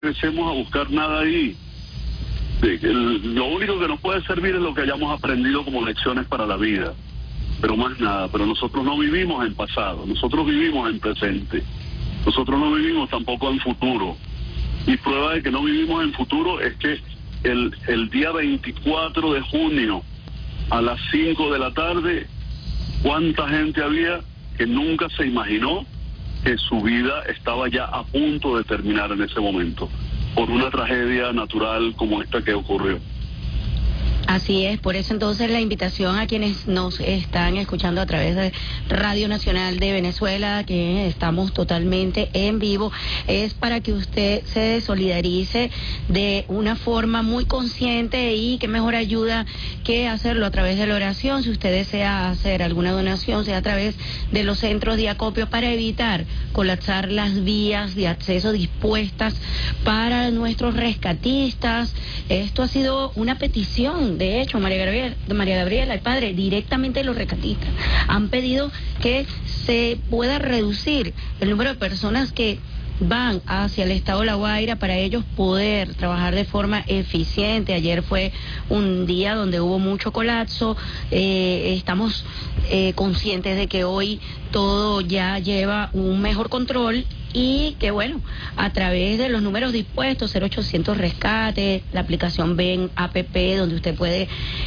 empecemos a buscar nada ahí. Lo único que nos puede servir es lo que hayamos aprendido como lecciones para la vida, pero más nada. Pero nosotros no vivimos en pasado, nosotros vivimos en presente, nosotros no vivimos tampoco en futuro. Y prueba de que no vivimos en futuro es que el día 24 de junio a las 5 de la tarde, ¿cuánta gente había que nunca se imaginó que su vida estaba ya a punto de terminar en ese momento por una tragedia natural como esta que ocurrió? Así es, por eso entonces la invitación a quienes nos están escuchando a través de Radio Nacional de Venezuela, que estamos totalmente en vivo, es para que usted se solidarice de una forma muy consciente, y qué mejor ayuda que hacerlo a través de la oración. Si usted desea hacer alguna donación, sea a través de los centros de acopio para evitar colapsar las vías de acceso dispuestas para nuestros rescatistas. Esto ha sido una petición. De hecho, María Gabriela, el padre, directamente los rescatistas han pedido que se pueda reducir el número de personas que van hacia el estado de La Guaira para ellos poder trabajar de forma eficiente. Ayer fue un día donde hubo mucho colapso. Estamos conscientes de que hoy todo ya lleva un mejor control, y que bueno, a través de los números dispuestos, 0800 Rescate, la aplicación Ven APP, donde usted puede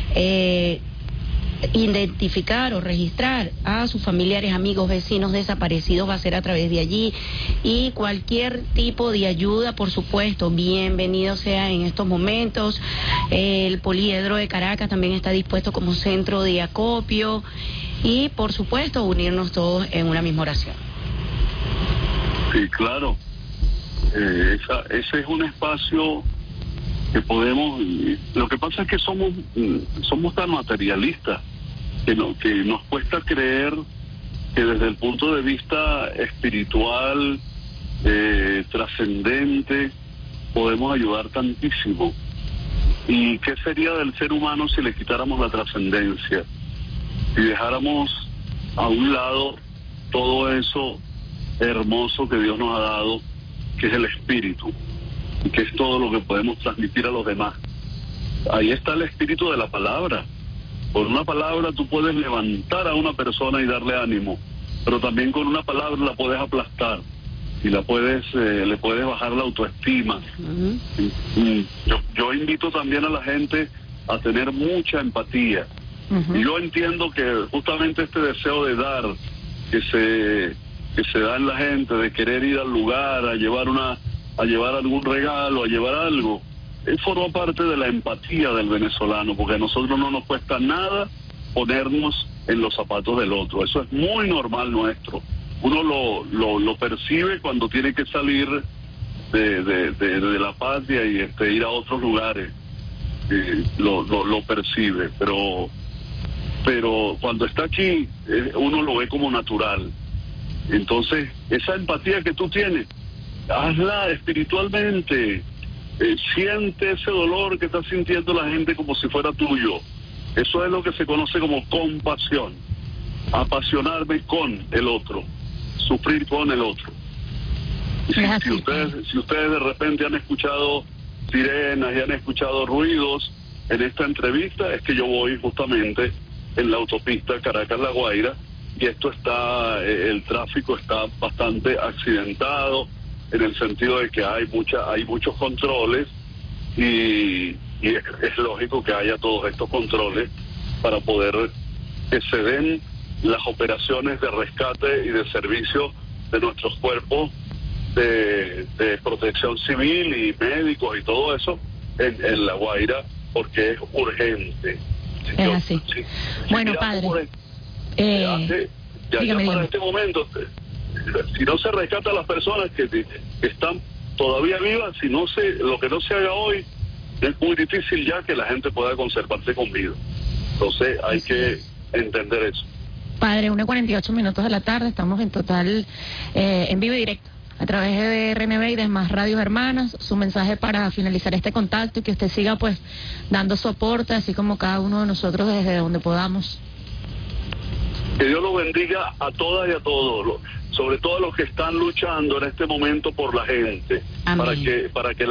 identificar o registrar a sus familiares, amigos, vecinos desaparecidos, va a ser a través de allí. Y cualquier tipo de ayuda, por supuesto, bienvenido sea en estos momentos. El Poliedro de Caracas también está dispuesto como centro de acopio, y por supuesto unirnos todos en una misma oración. Sí, claro. Ese es un espacio que podemos... Lo que pasa es que somos tan materialistas que nos cuesta creer que desde el punto de vista espiritual, trascendente, podemos ayudar tantísimo. ¿Y qué sería del ser humano si le quitáramos la trascendencia? Si dejáramos a un lado todo eso hermoso que Dios nos ha dado, que es el espíritu, y que es todo lo que podemos transmitir a los demás. Ahí está el espíritu de la palabra. Con una palabra tú puedes levantar a una persona y darle ánimo, pero también con una palabra la puedes aplastar y le puedes bajar la autoestima. Yo invito también a la gente a tener mucha empatía. Y yo entiendo que justamente este deseo de dar que se da en la gente, de querer ir al lugar, a llevar algún regalo, a llevar algo, forma parte de la empatía del venezolano, porque a nosotros no nos cuesta nada ponernos en los zapatos del otro. Eso es muy normal nuestro. Uno lo percibe cuando tiene que salir de la patria y ir a otros lugares. Lo percibe, pero cuando está aquí, uno lo ve como natural. Entonces, esa empatía que tú tienes, hazla espiritualmente. Siente ese dolor que está sintiendo la gente como si fuera tuyo. Eso es lo que se conoce como compasión. Apasionarme con el otro, sufrir con el otro. Y si ustedes de repente han escuchado sirenas y han escuchado ruidos en esta entrevista, es que yo voy justamente en la autopista Caracas-La Guaira, y esto el tráfico está bastante accidentado, en el sentido de que hay muchos controles, y es lógico que haya todos estos controles para poder que se den las operaciones de rescate y de servicio de nuestros cuerpos de protección civil y médicos y todo eso en La Guaira, porque es urgente. Es así. Bueno, padre, dígame. Para este momento, si no se rescata a las personas que están todavía vivas, lo que no se haga hoy, es muy difícil ya que la gente pueda conservarse con vida. Entonces hay que entender eso. Padre, 1:48 de la tarde, estamos en total en vivo y directo a través de RNB y demás radios hermanas. Su mensaje para finalizar este contacto, y que usted siga pues dando soporte, así como cada uno de nosotros desde donde podamos. Que Dios los bendiga a todas y a todos, sobre todo a los que están luchando en este momento por la gente. Amén. para que